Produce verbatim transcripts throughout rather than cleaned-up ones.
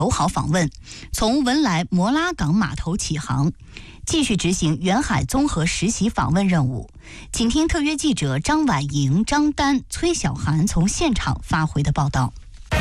友好访问，从文莱摩拉港码头起航，继续执行远海综合实习访问任务。请听特约记者张婉莹、张丹、崔小涵从现场发回的报道。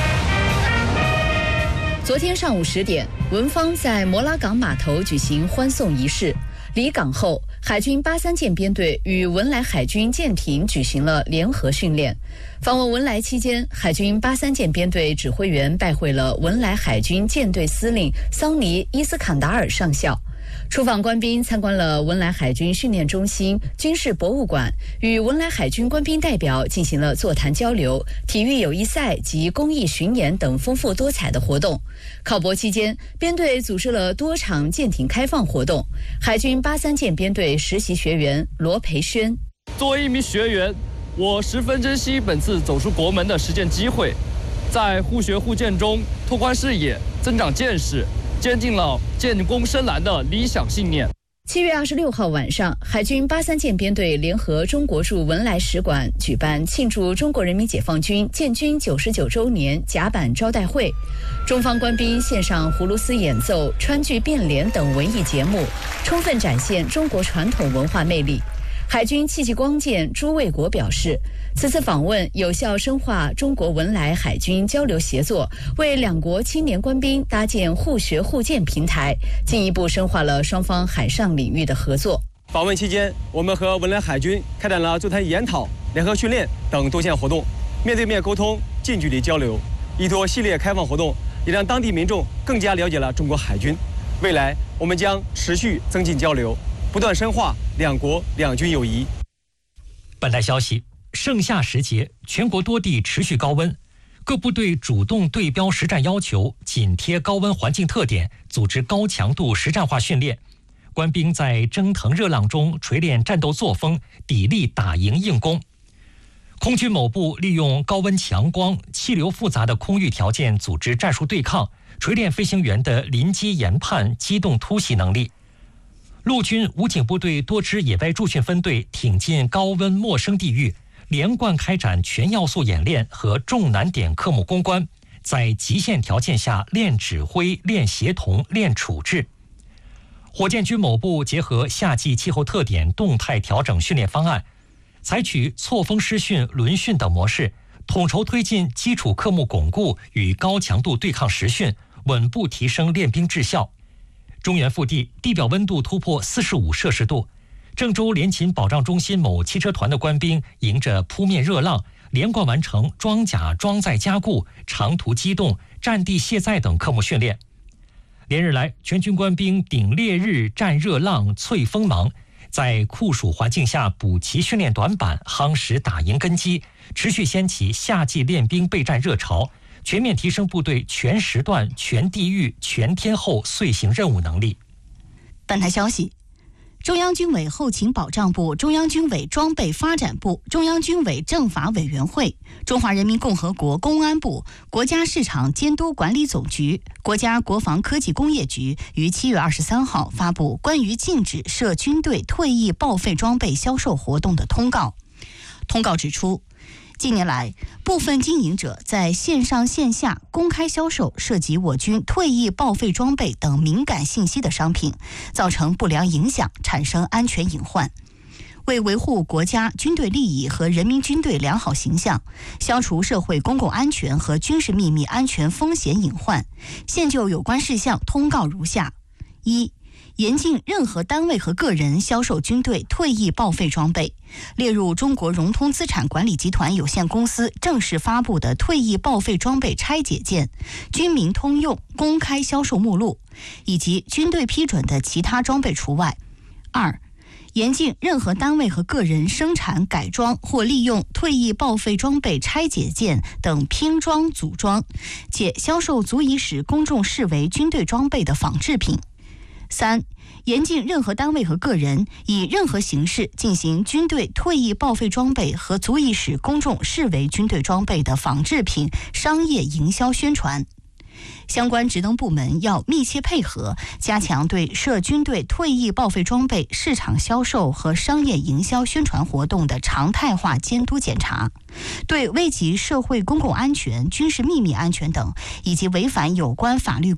昨天上午十点，文方在摩拉港码头举行欢送仪式。离港后，海军八三舰编队与文莱海军舰艇举行了联合训练。访问文莱期间，海军八三舰编队指挥员拜会了文莱海军舰队司令桑尼·伊斯坎达尔上校。出访官宾参观了文莱海军训练中心、军事博物馆，与文莱海军官兵代表进行了座谈交流、体育友谊赛及公益巡演等丰富多彩的活动。考博期间，编队组织了多场舰艇开放活动。海军八三舰编队实习学员罗培轩： 作为一名学员，我十分珍惜本次走出国门的实践机会，在互学互鉴中拓宽视野、增长见识，坚定了建功深蓝的理想信念。 七月二十六号晚上，海军八三舰编队联合中国驻文莱使馆举办庆祝中国人民解放军建军九十九周年甲板招待会，中方官宾献上葫芦丝演奏、川剧变脸等文艺节目，充分展现中国传统文化魅力。海军戚继光舰朱卫国表示，此次访问有效深化中国文莱海军交流协作，为两国青年官兵搭建互学互鉴平台，进一步深化了双方海上领域的合作。 访问期间，我们和文莱海军开展了座谈研讨、联合训练等多项活动，面对面沟通、近距离交流，依托系列开放活动，也让当地民众更加了解了中国海军。未来，我们将持续增进交流，不断深化两国两军友谊。 本台消息，盛夏时节，全国多地持续高温，各部队主动对标实战要求，紧贴高温环境特点，组织高强度实战化训练。官兵在蒸腾热浪中锤炼战斗作风，砥砺打赢硬攻。空军某部利用高温强光、气流复杂的空域条件组织战术对抗，锤炼飞行员的临机研判、机动突袭能力。陆军武警部队多支野外驻训分队挺进高温陌生地域，连贯开展全要素演练和重难点科目攻关，在极限条件下练指挥、练协同、练处置。火箭军某部结合夏季气候特点动态调整训练方案，采取错峰施训、轮训等模式，统筹推进基础科目巩固与高强度对抗实训，稳步提升练兵质效。中原腹地地表温度突破四十五摄氏度，郑州联勤保障中心某汽车团的官兵迎着扑面热浪，连贯完成装甲装载加固、长途机动、战地卸载等科目训练。连日来，全军官兵顶烈日、战热浪、淬锋芒，在酷暑环境下补齐训练短板，夯实打赢根基，持续掀起夏季练兵备战热潮，全面提升部队全时段、全地域、全天候遂行任务能力。 本台消息，中央军委后勤保障部、中央军委装备发展部、中央军委政法委员会、中华人民共和国公安部、国家市场监督管理总局、国家国防科技工业局于七月二十三号发布关于禁止涉军队退役报废装备销售活动的通告。通告指出，近年来，部分经营者在线上线下公开销售涉及我军退役报废装备等敏感信息的商品，造成不良影响，产生安全隐患。为维护国家军队利益和人民军队良好形象，消除社会公共安全和军事秘密安全风险隐患，现就有关事项通告如下：一、严禁任何单位和个人销售军队退役报废装备，列入中国融通资产管理集团有限公司正式发布的退役报废装备拆解件、军民通用公开销售目录，以及军队批准的其他装备除外。二、严禁任何单位和个人生产、改装或利用退役报废装备拆解件等拼装、组装，且销售足以使公众视为军队装备的仿制品。三、严禁任何单位和个人以任何形式进行军队退役报废装备和足以使公众视为军队装备的仿制品商业营销宣传。相关职能部门要密切配合，加强对涉军队退役报废装备市场销售和商业营销宣传活动的常态化监督检查，对危及社会公共安全、军事秘密安全等以及违反有关法律